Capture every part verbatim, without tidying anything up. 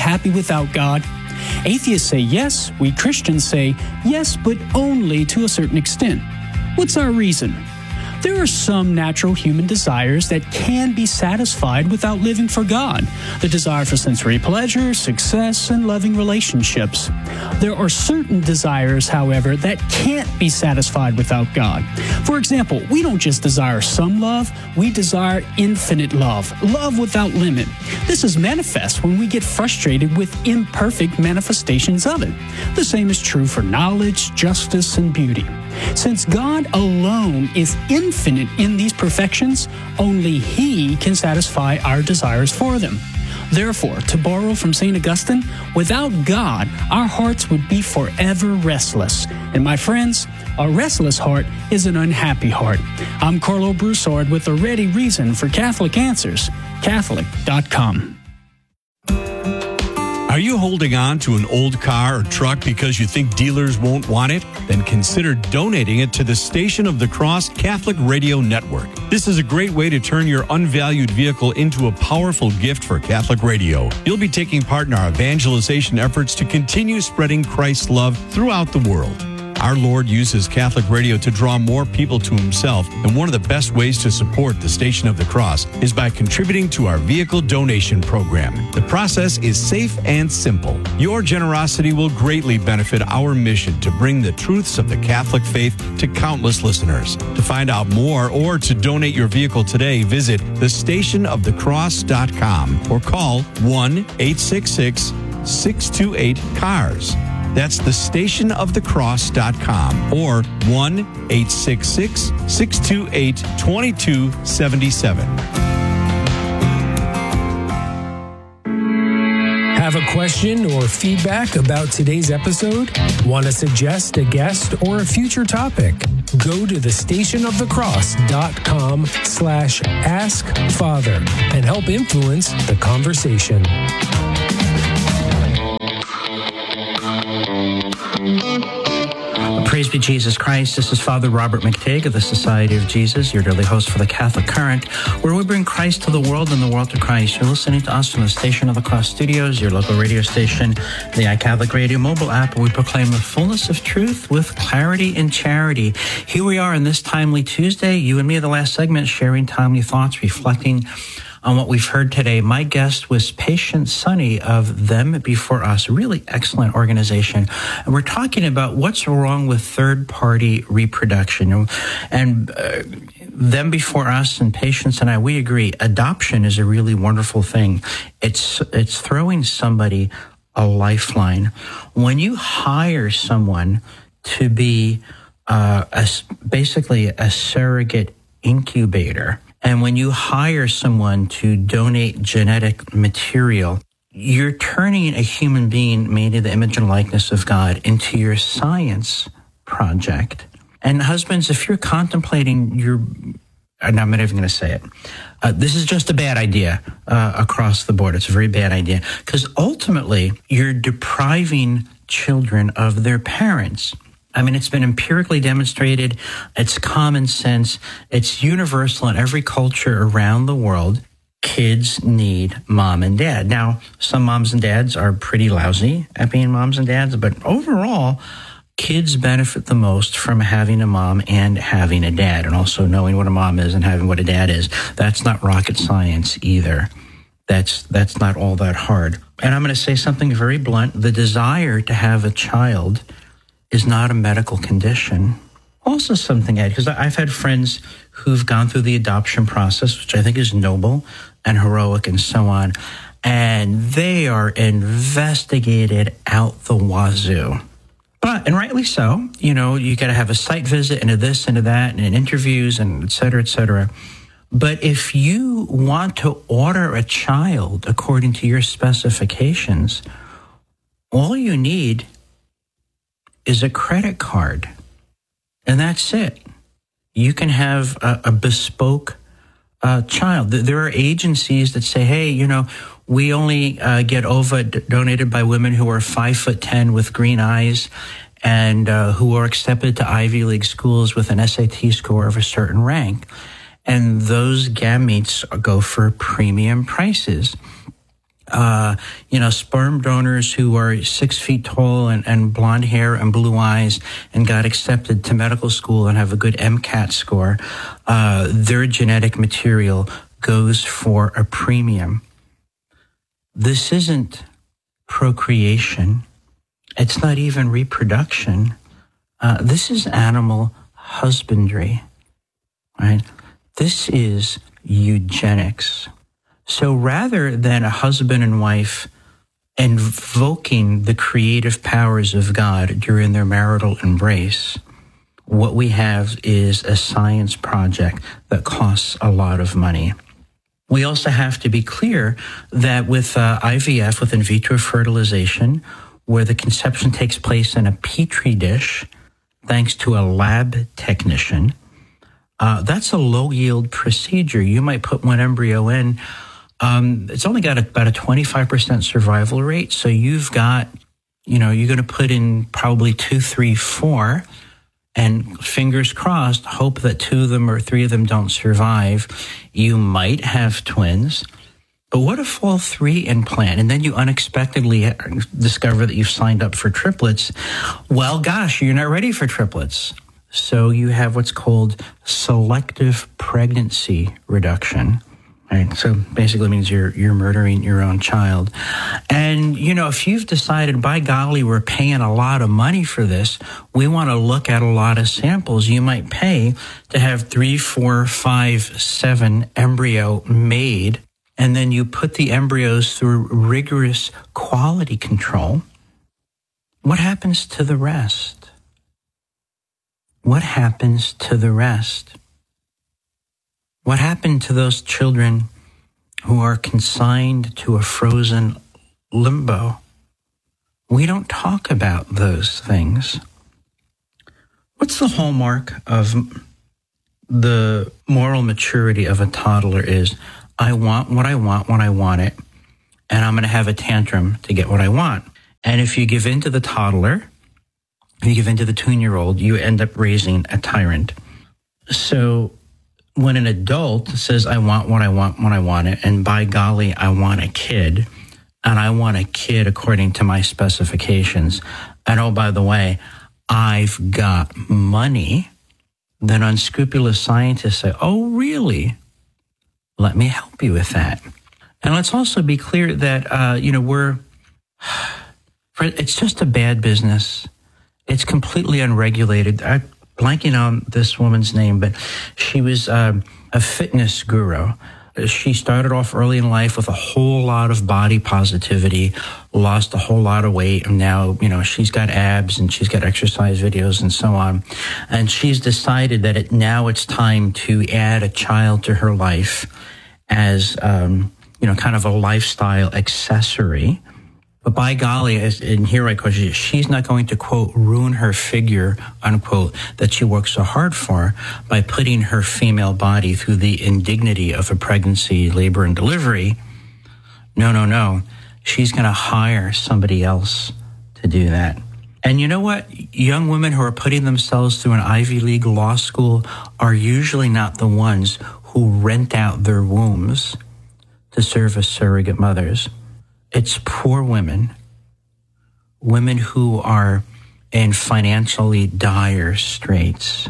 happy without God? Atheists say yes. We Christians say yes, but only to a certain extent. What's our reason? There are some natural human desires that can be satisfied without living for God. The desire for sensory pleasure, success, and loving relationships. There are certain desires, however, that can't be satisfied without God. For example, we don't just desire some love, we desire infinite love, love without limit. This is manifest when we get frustrated with imperfect manifestations of it. The same is true for knowledge, justice, and beauty. Since God alone is infinite in these perfections, only He can satisfy our desires for them. Therefore, to borrow from Saint Augustine, without God, our hearts would be forever restless. And my friends, a restless heart is an unhappy heart. I'm Carlo Broussard with a ready reason for Catholic Answers, Catholic dot com. Are you holding on to an old car or truck because you think dealers won't want it? Then consider donating it to the Station of the Cross Catholic Radio Network. This is a great way to turn your unvalued vehicle into a powerful gift for Catholic radio. You'll be taking part in our evangelization efforts to continue spreading Christ's love throughout the world. Our Lord uses Catholic radio to draw more people to Himself, and one of the best ways to support the Station of the Cross is by contributing to our vehicle donation program. The process is safe and simple. Your generosity will greatly benefit our mission to bring the truths of the Catholic faith to countless listeners. To find out more or to donate your vehicle today, visit the station of the cross dot com or call one eight six six, six two eight, C A R S. That's the station of the cross dot com or one eight six six, six two eight, two two seven seven. Have a question or feedback about today's episode? Want to suggest a guest or a future topic? Go to the station of the cross dot com slash ask father and help influence the conversation. Praise be Jesus Christ. This is Father Robert McTigg of the Society of Jesus, your daily host for the Catholic Current, where we bring Christ to the world and the world to Christ. You're listening to us from the Station of the Cross Studios, your local radio station, the iCatholic Radio mobile app, where we proclaim the fullness of truth with clarity and charity. Here we are on this timely Tuesday, you and me in the last segment, sharing timely thoughts, reflecting on what we've heard today. My guest was Patient Sunny of Them Before Us, a really excellent organization. And we're talking about what's wrong with third-party reproduction. And uh, Them Before Us and Patience and I, we agree, adoption is a really wonderful thing. It's, it's throwing somebody a lifeline. When you hire someone to be uh, a, basically a surrogate incubator, and when you hire someone to donate genetic material, you're turning a human being made in the image and likeness of God into your science project. And husbands, if you're contemplating your, and I'm not even going to say it, uh, this is just a bad idea uh, across the board. It's a very bad idea because ultimately you're depriving children of their parents. I mean, it's been empirically demonstrated. It's common sense. It's universal in every culture around the world. Kids need mom and dad. Now, some moms and dads are pretty lousy at being moms and dads, but overall, kids benefit the most from having a mom and having a dad, and also knowing what a mom is and having what a dad is. That's not rocket science either. That's that's not all that hard. And I'm going to say something very blunt. The desire to have a child is not a medical condition. Also something, Ed, because I've had friends who've gone through the adoption process, which I think is noble and heroic and so on, and they are investigated out the wazoo. But, and rightly so, you know, you got to have a site visit and a this and a that and interviews and et cetera, et cetera. But if you want to order a child according to your specifications, all you need is a credit card, and that's it. You can have a, a bespoke uh, child. There are agencies that say, hey, you know, we only uh, get ova donated by women who are five foot ten with green eyes and uh, who are accepted to Ivy League schools with an S A T score of a certain rank. And those gametes go for premium prices. Uh, you know, sperm donors who are six feet tall and, and blonde hair and blue eyes and got accepted to medical school and have a good MCAT score, uh, their genetic material goes for a premium. This isn't procreation. It's not even reproduction. Uh, this is animal husbandry, right? This is eugenics. So rather than a husband and wife invoking the creative powers of God during their marital embrace, what we have is a science project that costs a lot of money. We also have to be clear that with uh, I V F, with in vitro fertilization, where the conception takes place in a petri dish, thanks to a lab technician, uh, that's a low-yield procedure. You might put one embryo in. Um, it's only got a, about a twenty-five percent survival rate. So you've got, you know, you're going to put in probably two, three, four, and fingers crossed, hope that two of them or three of them don't survive. You might have twins. But what if all three implant and then you unexpectedly discover that you've signed up for triplets? Well, gosh, you're not ready for triplets. So you have what's called selective pregnancy reduction. Right. So basically means you're you're murdering your own child. And, you know, if you've decided, by golly, we're paying a lot of money for this, we want to look at a lot of samples, you might pay to have three, four, five, seven embryo made, and then you put the embryos through rigorous quality control. What happens to the rest? What happens to the rest? What happened to those children who are consigned to a frozen limbo? We don't talk about those things. What's the hallmark of the moral maturity of a toddler is, I want what I want when I want it, and I'm going to have a tantrum to get what I want. And if you give in to the toddler, if you give in to the two-year-old, you end up raising a tyrant. So when an adult says, I want what I want when I want it, and by golly, I want a kid, and I want a kid according to my specifications, and oh, by the way, I've got money, then unscrupulous scientists say, oh, really? Let me help you with that. And let's also be clear that, uh, you know, we're, it's just a bad business. It's completely unregulated. I, blanking on this woman's name, but she was um, a fitness guru. She started off early in life with a whole lot of body positivity, lost a whole lot of weight, and now, you know, she's got abs and she's got exercise videos and so on. And she's decided that it, now it's time to add a child to her life as, um, you know, kind of a lifestyle accessory. But by golly, and here I quote, she's not going to, quote, ruin her figure, unquote, that she worked so hard for by putting her female body through the indignity of a pregnancy, labor, and delivery. No, no, no. She's going to hire somebody else to do that. And you know what? Young women who are putting themselves through an Ivy League law school are usually not the ones who rent out their wombs to serve as surrogate mothers. It's poor women, women who are in financially dire straits.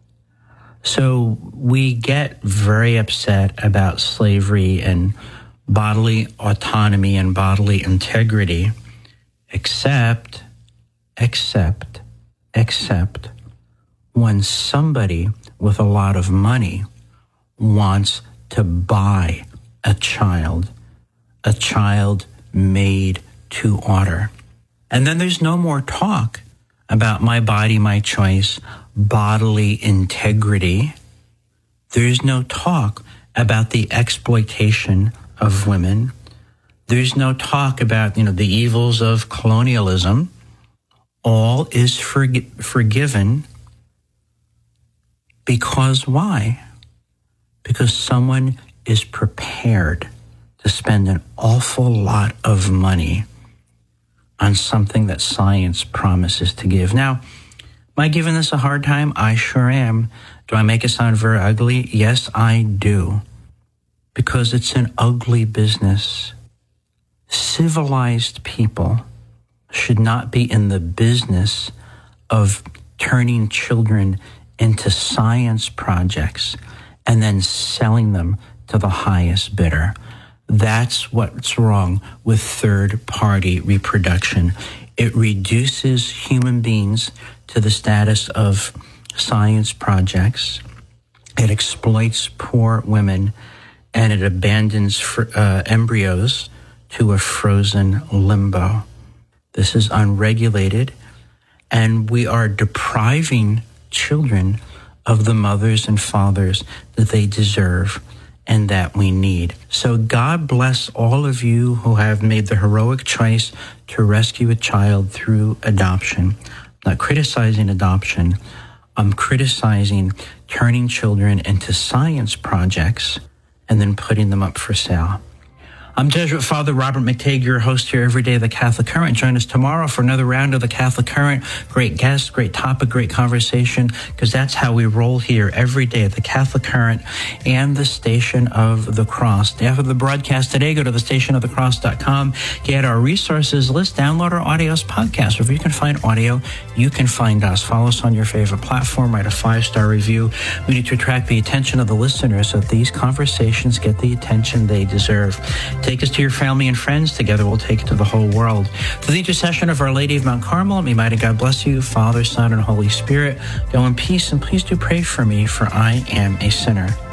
So we get very upset about slavery and bodily autonomy and bodily integrity, except, except, except when somebody with a lot of money wants to buy a child, a child made to order. And then there's no more talk about my body, my choice, bodily integrity. There's no talk about the exploitation of women. There's no talk about, you know, the evils of colonialism. All is forg- forgiven because why? Because someone is prepared to spend an awful lot of money on something that science promises to give. Now, am I giving this a hard time? I sure am. Do I make it sound very ugly? Yes, I do. Because it's an ugly business. civilized people should not be in the business of turning children into science projects and then selling them to the highest bidder. That's what's wrong with third-party reproduction. It reduces human beings to the status of science projects. It exploits poor women, and it abandons fr- uh, embryos to a frozen limbo. This is unregulated, and we are depriving children of the mothers and fathers that they deserve and that we need. So God bless all of you who have made the heroic choice to rescue a child through adoption. I'm not criticizing adoption. I'm criticizing turning children into science projects and then putting them up for sale. I'm Jesuit Father Robert McTague, your host here every day of the Catholic Current. Join us tomorrow for another round of the Catholic Current. Great guest, great topic, great conversation, because that's how we roll here every day at the Catholic Current and the Station of the Cross. After the broadcast today, go to the station of the cross dot com, get our resources list, download our audios podcast. Wherever you can find audio, you can find us. Follow us on your favorite platform, write a five-star review. We need to attract the attention of the listeners so that these conversations get the attention they deserve. Take us to your family and friends. Together we'll take it to the whole world. Through the intercession of Our Lady of Mount Carmel, may mighty God bless you, Father, Son, and Holy Spirit. Go in peace, and please do pray for me, for I am a sinner.